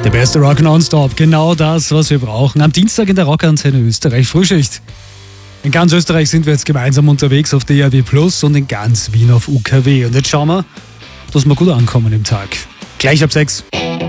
Der beste Rock nonstop, genau das, was wir brauchen. Am Dienstag in der Rockantenne Österreich Frühschicht. In ganz Österreich sind wir jetzt gemeinsam unterwegs auf DAB+ und in ganz Wien auf UKW. Und jetzt schauen wir, dass wir gut ankommen im Tag. Gleich ab 6.